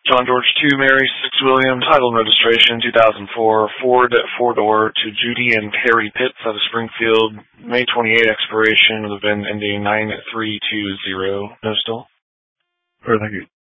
John George 2, Mary 6 William, title and registration 2004, Ford 4-door to Judy and Terry Pitts out of Springfield, May 28 expiration with the VIN ending 9320. No still? Thank you.